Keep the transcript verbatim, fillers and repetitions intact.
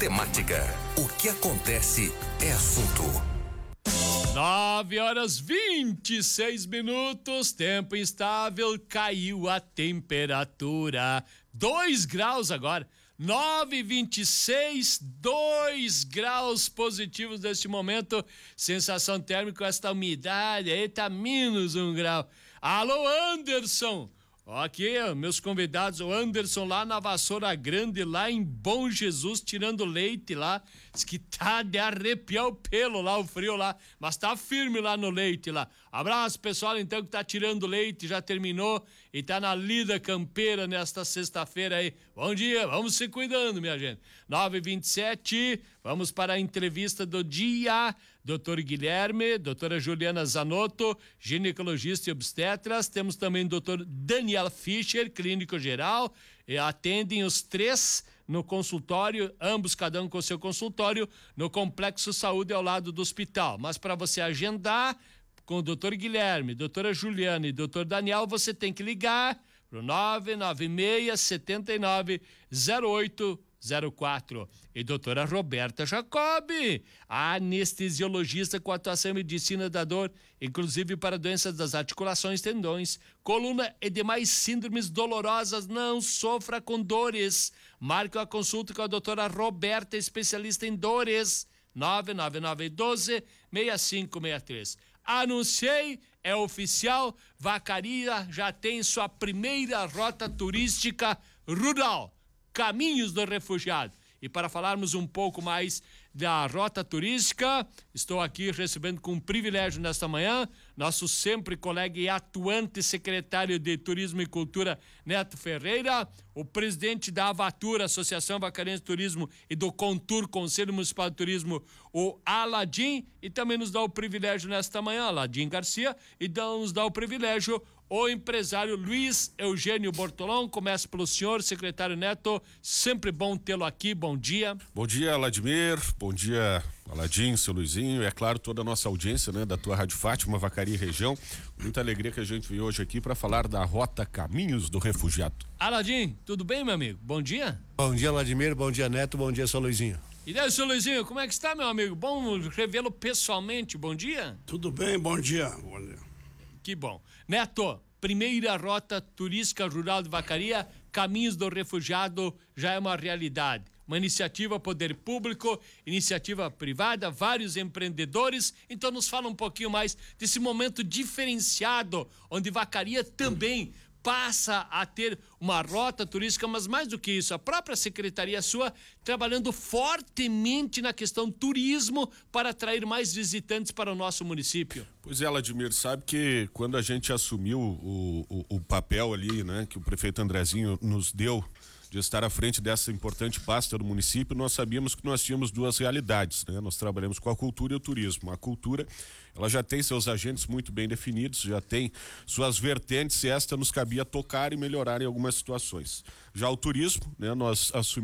temática. O que acontece é assunto. Nove horas vinte e seis minutos, tempo instável, caiu a temperatura. Dois graus agora. Nove e vinte e seis, dois graus positivos neste momento. Sensação térmica, esta umidade aí tá menos um grau. Alô, Anderson. Aqui, meus convidados, o Anderson lá na Vassoura Grande, lá em Bom Jesus, tirando leite lá. Diz que tá de arrepiar o pelo lá, o frio lá, mas tá firme lá no leite lá. Abraço, pessoal, então, que tá tirando leite, já terminou e tá na lida campeira nesta sexta-feira aí. Bom dia, vamos se cuidando, minha gente. nove e vinte e sete, vamos para a entrevista do dia. doutor Guilherme, doutora Juliana Zanotto, ginecologista e obstetras. Temos também o doutor Daniel Fischer, clínico geral. E atendem os três no consultório, ambos cada um com seu consultório, no Complexo Saúde ao lado do hospital. Mas para você agendar com o doutor Guilherme, doutora Juliana e doutor Daniel, você tem que ligar pro nove nove seis, sete nove, zero oito zero quatro. E doutora Roberta Jacobi, a anestesiologista com atuação em medicina da dor, inclusive para doenças das articulações, tendões, coluna e demais síndromes dolorosas. Não sofra com dores. Marque uma consulta com a doutora Roberta, especialista em dores. nove nove nove um dois, seis cinco seis três. Anunciei, é oficial, Vacaria já tem sua primeira rota turística rural, Caminhos do Refugiado. E para falarmos um pouco mais da rota turística, estou aqui recebendo com privilégio nesta manhã nosso sempre colega e atuante secretário de Turismo e Cultura, Neto Ferreira, o presidente da Avatura, Associação Vacarense de Turismo, e do Contur, Conselho Municipal de Turismo, o Aladim, e também nos dá o privilégio nesta manhã, Aladim Garcia, e nos dá o privilégio o empresário Luiz Eugênio Bortolão. Começa pelo senhor, secretário Neto, sempre bom tê-lo aqui, bom dia. Bom dia, Vladimir, bom dia, Aladim, seu Luizinho, e é claro, toda a nossa audiência, né, da tua Rádio Fátima, Vacaria e região. Muita alegria que a gente veio hoje aqui para falar da rota Caminhos do Refugiado. Aladim, tudo bem, meu amigo? Bom dia. Bom dia, Vladimir, bom dia, Neto, bom dia, seu Luizinho. E daí, seu Luizinho, como é que está, meu amigo? Bom revê-lo pessoalmente, bom dia. Tudo bem, bom dia. Bom dia. Que bom. Neto, primeira rota turística rural de Vacaria, Caminhos do Refugiado, já é uma realidade. Uma iniciativa poder público, iniciativa privada, vários empreendedores. Então nos fala um pouquinho mais desse momento diferenciado, onde Vacaria também passa a ter uma rota turística, mas mais do que isso, a própria secretaria sua trabalhando fortemente na questão turismo para atrair mais visitantes para o nosso município. Pois é, Vladimir, sabe que quando a gente assumiu o, o, o papel ali, né, que o prefeito Andrezinho nos deu de estar à frente dessa importante pasta do município, nós sabíamos que nós tínhamos duas realidades, né? Nós trabalhamos com a cultura e o turismo. A cultura, ela já tem seus agentes muito bem definidos, já tem suas vertentes, e esta nos cabia tocar e melhorar em algumas situações. Já o turismo, né, nós assumimos